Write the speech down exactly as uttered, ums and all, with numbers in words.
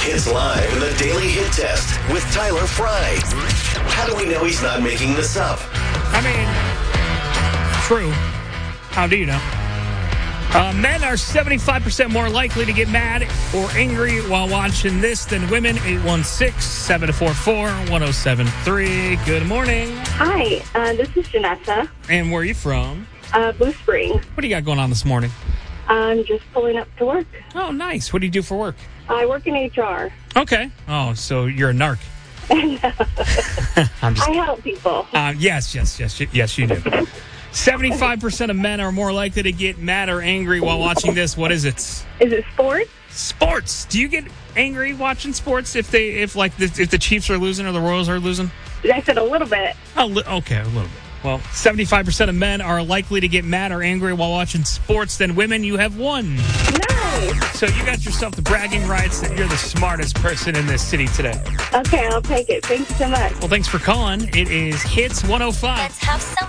Hits live in the Daily Hit Test with Tyler Fry. How do we know he's not making this up? I mean, true. How do you know? Uh, men are seventy-five percent more likely to get mad or angry while watching this than women. eight one six, seven four four, one oh seven three. Good morning. Hi, uh, this is Janessa, And where are you from? uh, Blue Spring. What do you got going on this morning? I'm just pulling up to work. Oh, nice. What do you do for work? I work in H R. Okay. Oh, so you're a narc. I'm just I help people. Uh, yes, yes, yes, yes, you do. seventy-five percent of men are more likely to get mad or angry while watching this. What is it? Is it sports? Sports. Do you get angry watching sports if they, if like, the, if the Chiefs are losing or the Royals are losing? I said a little bit. Oh, li- okay, a little bit. Well, seventy-five percent of men are likely to get mad or angry while watching sports than women. You have won. Nice. So you got yourself the bragging rights that you're the smartest person in this city today. Okay, I'll take it. Thanks so much. Well, thanks for calling. It is Hits one oh five. Let's have some